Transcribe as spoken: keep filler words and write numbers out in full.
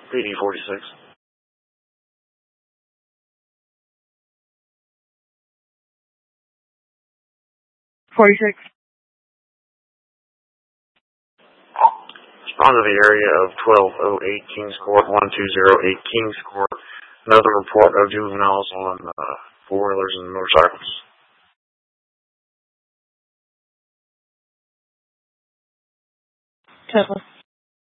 P D forty-six. forty-six. Respond to the area of twelve oh eight Kings Court, one two zero eight Kings Court. Another report of juveniles on uh, four-wheelers and motorcycles. Total.